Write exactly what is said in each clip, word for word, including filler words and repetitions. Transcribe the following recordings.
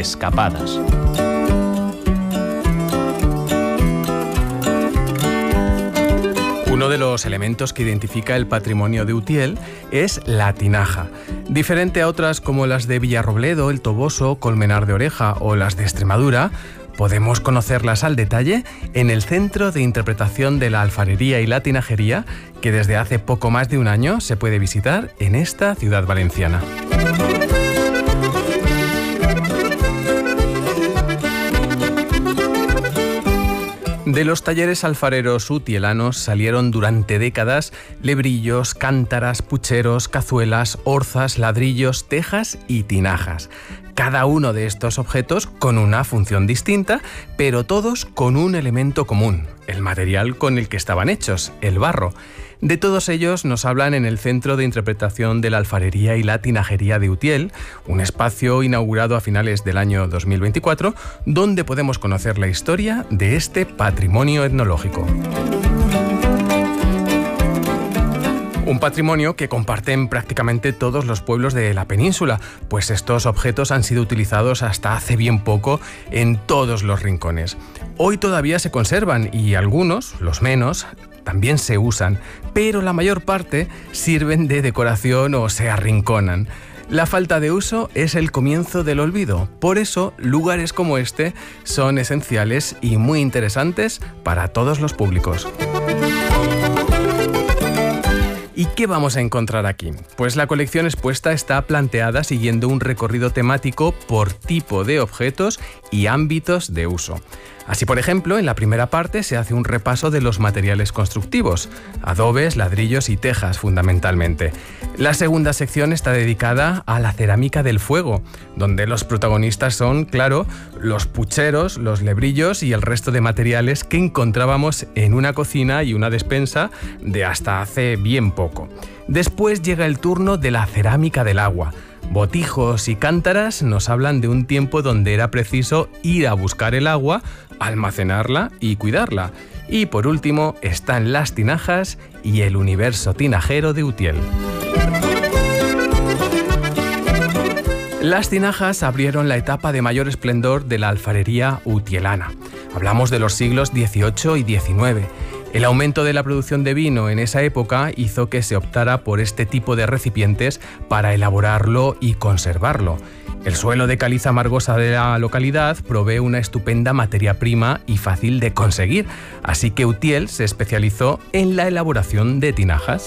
Escapadas. Uno de los elementos que identifica el patrimonio de Utiel es la tinaja. Diferente a otras como las de Villarrobledo, El Toboso, Colmenar de Oreja o las de Extremadura, podemos conocerlas al detalle en el Centro de Interpretación de la Alfarería y la Tinajería, que desde hace poco más de un año se puede visitar en esta ciudad valenciana. De los talleres alfareros utielanos salieron durante décadas lebrillos, cántaras, pucheros, cazuelas, orzas, ladrillos, tejas y tinajas. Cada uno de estos objetos con una función distinta, pero todos con un elemento común, el material con el que estaban hechos, el barro. De todos ellos nos hablan en el Centro de Interpretación de la Alfarería y la Tinajería de Utiel, un espacio inaugurado a finales del año dos mil veinticuatro, donde podemos conocer la historia de este patrimonio etnológico. Un patrimonio que comparten prácticamente todos los pueblos de la península, pues estos objetos han sido utilizados hasta hace bien poco en todos los rincones. Hoy todavía se conservan y algunos, los menos, también se usan, pero la mayor parte sirven de decoración o se arrinconan. La falta de uso es el comienzo del olvido, por eso lugares como este son esenciales y muy interesantes para todos los públicos. ¿Y qué vamos a encontrar aquí? Pues la colección expuesta está planteada siguiendo un recorrido temático por tipo de objetos y ámbitos de uso. Así, por ejemplo, en la primera parte se hace un repaso de los materiales constructivos, adobes, ladrillos y tejas fundamentalmente. La segunda sección está dedicada a la cerámica del fuego, donde los protagonistas son, claro, los pucheros, los lebrillos y el resto de materiales que encontrábamos en una cocina y una despensa de hasta hace bien poco. Después llega el turno de la cerámica del agua. Botijos y cántaras nos hablan de un tiempo donde era preciso ir a buscar el agua, almacenarla y cuidarla. Y por último están las tinajas y el universo tinajero de Utiel. Las tinajas abrieron la etapa de mayor esplendor de la alfarería utielana. Hablamos de los siglos dieciocho y diecinueve. El aumento de la producción de vino en esa época hizo que se optara por este tipo de recipientes para elaborarlo y conservarlo. El suelo de caliza margosa de la localidad provee una estupenda materia prima y fácil de conseguir, así que Utiel se especializó en la elaboración de tinajas.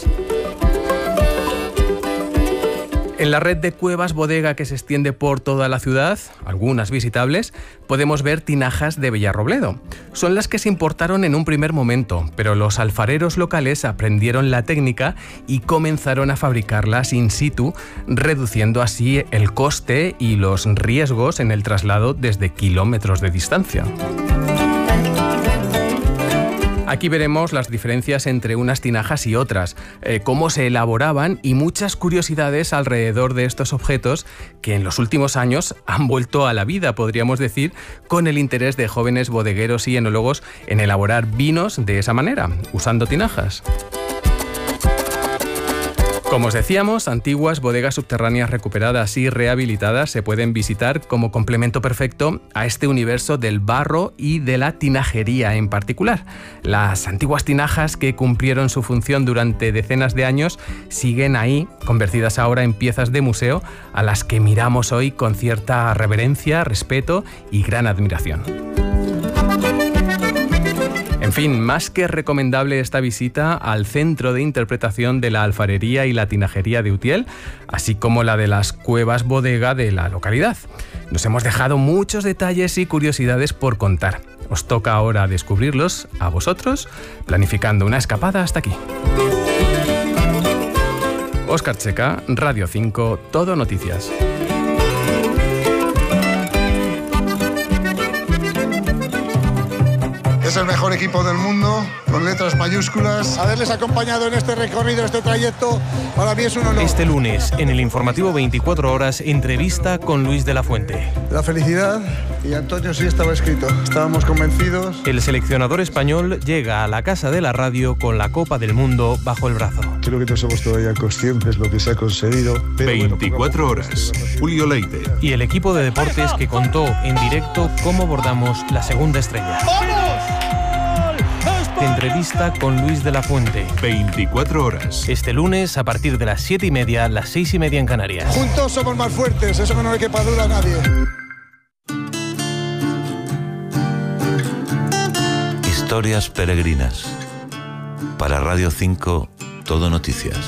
En la red de cuevas bodega que se extiende por toda la ciudad, algunas visitables, podemos ver tinajas de Villarrobledo. Son las que se importaron en un primer momento, pero los alfareros locales aprendieron la técnica y comenzaron a fabricarlas in situ, reduciendo así el coste y los riesgos en el traslado desde kilómetros de distancia. Aquí veremos las diferencias entre unas tinajas y otras, eh, cómo se elaboraban y muchas curiosidades alrededor de estos objetos que en los últimos años han vuelto a la vida, podríamos decir, con el interés de jóvenes bodegueros y enólogos en elaborar vinos de esa manera, usando tinajas. Como os decíamos, antiguas bodegas subterráneas recuperadas y rehabilitadas se pueden visitar como complemento perfecto a este universo del barro y de la tinajería en particular. Las antiguas tinajas que cumplieron su función durante decenas de años siguen ahí, convertidas ahora en piezas de museo a las que miramos hoy con cierta reverencia, respeto y gran admiración. En fin, más que recomendable esta visita al Centro de Interpretación de la Alfarería y la Tinajería de Utiel, así como la de las cuevas bodega de la localidad. Nos hemos dejado muchos detalles y curiosidades por contar. Os toca ahora descubrirlos a vosotros, planificando una escapada hasta aquí. Óscar Checa, Radio cinco, Todo Noticias. Es el mejor equipo del mundo, con letras mayúsculas. Haberles acompañado en este recorrido, este trayecto, para mí es un honor. Este lunes, en el informativo veinticuatro horas, entrevista con Luis de la Fuente. La felicidad, y Antonio sí estaba escrito, estábamos convencidos. El seleccionador español llega a la Casa de la Radio con la Copa del Mundo bajo el brazo. Creo que no somos todavía conscientes de lo que se ha conseguido. Pero veinticuatro bueno, horas. Julio Leite. Y el equipo de deportes que contó en directo cómo bordamos la segunda estrella. Entrevista con Luis de la Fuente. veinticuatro horas. Este lunes a partir de las siete y media, las seis y media en Canarias. Juntos somos más fuertes, eso no le quepa duda a nadie. Historias peregrinas. Para Radio cinco, Todo Noticias.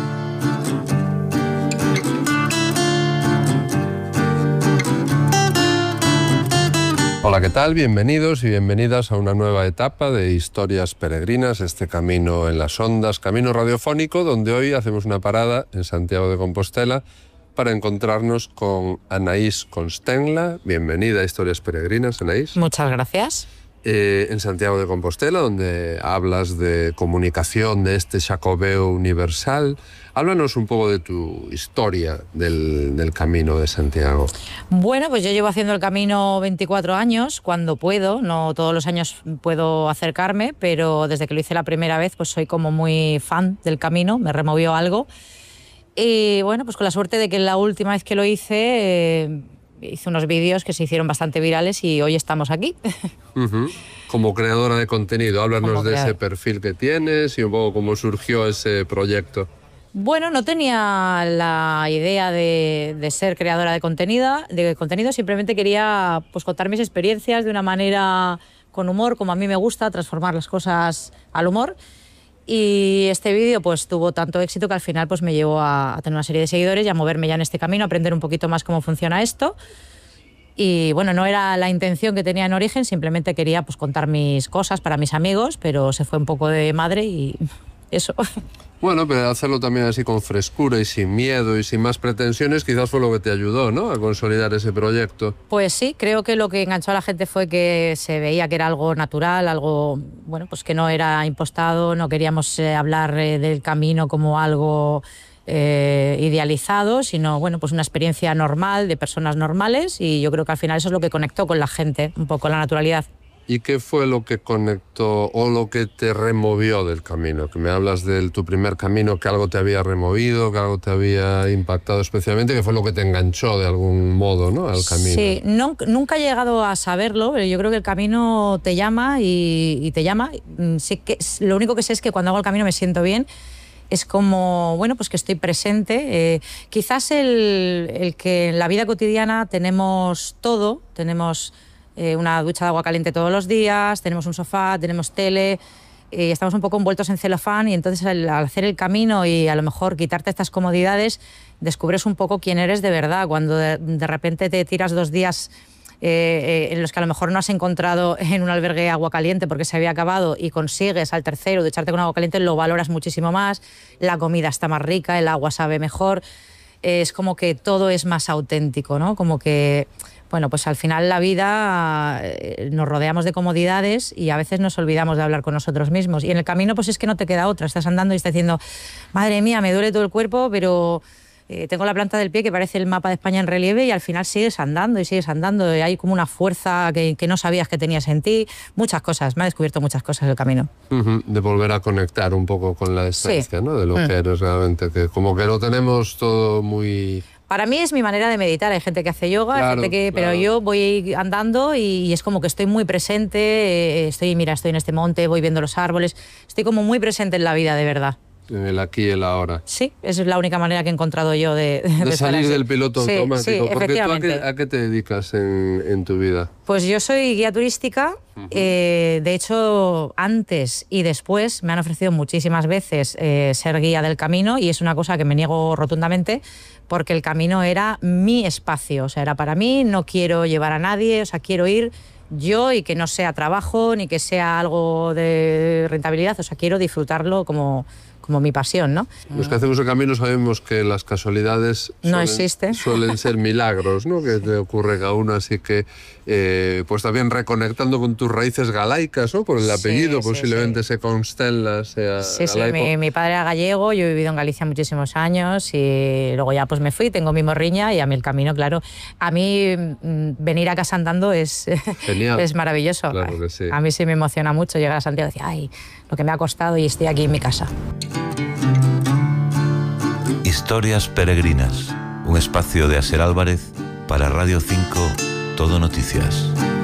Hola, ¿qué tal? Bienvenidos y bienvenidas a una nueva etapa de Historias Peregrinas, este camino en las ondas, camino radiofónico, donde hoy hacemos una parada en Santiago de Compostela para encontrarnos con Anaís Constenla. Bienvenida a Historias Peregrinas, Anaís. Muchas gracias. Eh, en Santiago de Compostela, donde hablas de comunicación, de este Xacobeo universal. Háblanos un poco de tu historia del, del Camino de Santiago. Bueno, pues yo llevo haciendo el camino veinticuatro años, cuando puedo, no todos los años puedo acercarme, pero desde que lo hice la primera vez, pues soy como muy fan del camino, me removió algo. Y bueno, pues con la suerte de que la última vez que lo hice, eh, hice unos vídeos que se hicieron bastante virales y hoy estamos aquí. Uh-huh. Como creadora de contenido, háblanos Como de creador. ese perfil que tienes y un poco cómo surgió ese proyecto. Bueno, no tenía la idea de, de ser creadora de contenido, de contenido, simplemente quería pues, contar mis experiencias de una manera con humor, como a mí me gusta, transformar las cosas al humor. Y este vídeo pues, tuvo tanto éxito que al final pues, me llevó a, a tener una serie de seguidores y a moverme ya en este camino, a aprender un poquito más cómo funciona esto. Y bueno, no era la intención que tenía en origen, simplemente quería pues, contar mis cosas para mis amigos, pero se fue un poco de madre y eso. Bueno, pero hacerlo también así con frescura y sin miedo y sin más pretensiones quizás fue lo que te ayudó, ¿no?, a consolidar ese proyecto. Pues sí, creo que lo que enganchó a la gente fue que se veía que era algo natural, algo, bueno, pues que no era impostado, no queríamos eh, hablar eh, del camino como algo eh, idealizado, sino, bueno, pues una experiencia normal de personas normales, y yo creo que al final eso es lo que conectó con la gente, un poco la naturalidad. ¿Y qué fue lo que conectó o lo que te removió del camino? Que me hablas de tu primer camino, que algo te había removido, que algo te había impactado especialmente, que fue lo que te enganchó de algún modo, ¿no?, al camino. Sí, no, nunca he llegado a saberlo, pero yo creo que el camino te llama y, y te llama. Sí que, lo único que sé es que cuando hago el camino me siento bien. Es como, bueno, pues que estoy presente. Eh, quizás el, el que en la vida cotidiana tenemos todo, tenemos eh, una ducha de agua caliente todos los días, tenemos un sofá, tenemos tele, eh, estamos un poco envueltos en celofán, y entonces al, al hacer el camino y a lo mejor quitarte estas comodidades, descubres un poco quién eres de verdad. Cuando de, de repente te tiras dos días Eh, eh, en los que a lo mejor no has encontrado en un albergue agua caliente porque se había acabado, y consigues al tercero ducharte con agua caliente, lo valoras muchísimo más, la comida está más rica, el agua sabe mejor, eh, es como que todo es más auténtico, ¿no? Como que, bueno, pues al final la vida eh, nos rodeamos de comodidades y a veces nos olvidamos de hablar con nosotros mismos, y en el camino pues es que no te queda otra, estás andando y estás diciendo, madre mía, me duele todo el cuerpo, pero Eh, tengo la planta del pie que parece el mapa de España en relieve, y al final sigues andando y sigues andando, y hay como una fuerza que, que no sabías que tenías en ti, muchas cosas, me ha descubierto muchas cosas el camino. Uh-huh. De volver a conectar un poco con la esencia, Sí. ¿no?, de lo Mm. que eres realmente, que como que lo tenemos todo muy... Para mí es mi manera de meditar, hay gente que hace yoga, Claro, hay gente que, claro. pero yo voy andando y, y es como que estoy muy presente, eh, estoy, mira, estoy en este monte, voy viendo los árboles, estoy como muy presente en la vida de verdad. En el aquí y el ahora. Sí, esa es la única manera que he encontrado yo de... De, de estar salir así. del piloto Sí, automático. sí, Porque tú, ¿a efectivamente. qué, a qué te dedicas en, en tu vida? Pues yo soy guía turística, uh-huh. eh, de hecho antes y después me han ofrecido muchísimas veces eh, ser guía del camino, y es una cosa que me niego rotundamente, porque el camino era mi espacio, o sea, era para mí, no quiero llevar a nadie, o sea, quiero ir yo y que no sea trabajo ni que sea algo de rentabilidad, o sea, quiero disfrutarlo como... como mi pasión, ¿no? Los que hacemos el camino sabemos que las casualidades no suelen, existen. suelen ser milagros, ¿no?, que te ocurren a uno, así que eh, pues también reconectando con tus raíces galaicas, ¿no?, por el apellido, sí, posiblemente sí. se Constenla, sea Sí, sí, galaico. mi, mi padre era gallego, yo he vivido en Galicia muchísimos años y luego ya pues me fui, tengo mi morriña, y a mí el camino, claro, a mí mm, venir a casa andando es, Genial. es maravilloso. Claro que sí. A mí sí me emociona mucho llegar a Santiago y decir, ay, lo que me ha costado, y estoy aquí en mi casa. Historias Peregrinas, un espacio de Aser Álvarez para Radio cinco, Todo Noticias.